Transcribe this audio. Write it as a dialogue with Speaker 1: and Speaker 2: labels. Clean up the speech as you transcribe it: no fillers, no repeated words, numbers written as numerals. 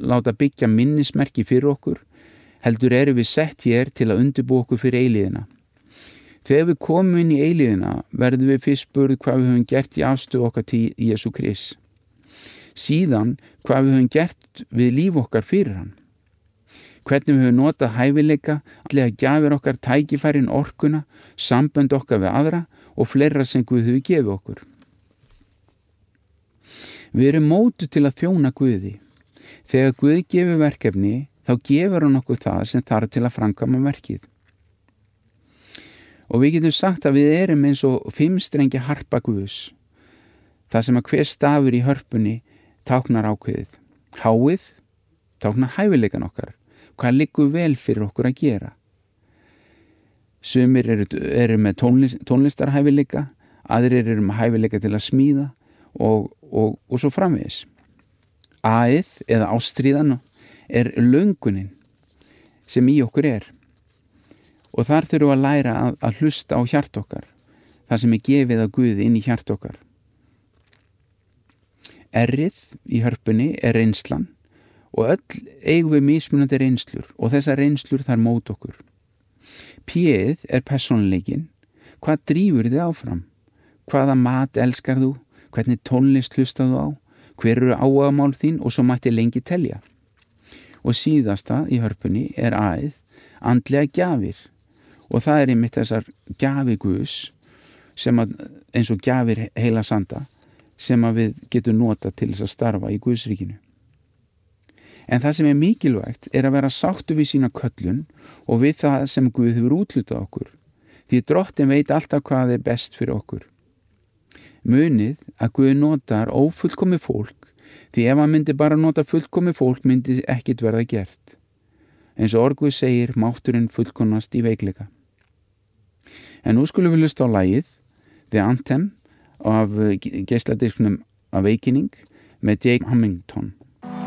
Speaker 1: láta byggja minnismerki fyrir okkur, heldur erum við sett hér til að undirbúa okkur fyrir eilíðina. Þegar við komum inn í eilíðina verðum við fyrst spurð hvað við höfum gert í afstöðu okkar til Jesú Krist. Síðan hvað við höfum gert við líf okkar fyrir hann. Hvernig við höfum notað hæfileika, allega gjafir okkar, tækifærin, orkuna, sambönd okkar við aðra og fleira sem Guð hefur gefið okkur. Við erum mótuð til að þjóna Guði. Þegar Guð gefur verkefni, þá gefur hann okkur það sem þarf til að framkvæma verkið. Og við getum sagt að við erum eins og 5 strengi harpa Guðs. Það sem að hver stafur í hörpunni táknar ákveðið. Háið táknar hæfileikan okkar. Hvað liggur vel fyrir okkur að gera? Sumir eru með tónlistarhæfileika, aðrir eru með hæfileika til að smíða og svo framvegis. Aið eða ástríðan löngunin sem í okkur er. Og þar þurfum við að læra að hlusta á hjart okkar, það sem gefið af Guði inn í hjart okkar. Rið í hörpunni reynslan og öll eigum við mismunandi reynslur og þessar reynslur þar mót okkur. P-ið persónuleikinn, hvað drífur þið áfram? Hvaða mat elskar þú? Hvernig tónlist hlustar þú á? Hver eru áhugamál þín? Og svo mætti lengi telja. Og síðasta í hörpunni aið, andlega gjafir. Og það einmitt þessar gjafir Guðs sem eins og gjafir heila sanda sem við getum notað til þess að starfa í Guðsríkinu. En það sem mikilvægt að vera sáttur við sína köllun og við það sem Guð hefur úthlutað okkur. Því Drottinn veit alltaf hvað best fyrir okkur. Munið að Guð notar ófullkomið fólk, því ef hann myndi bara nota fullkomið fólk myndi ekkert verða gert. Eins og orð Guð segir, mátturinn fullkomnast í veikleika. En nú skulum við hlusta á lagið The Anthem af geisladisknum Awakening með Jake Hamilton.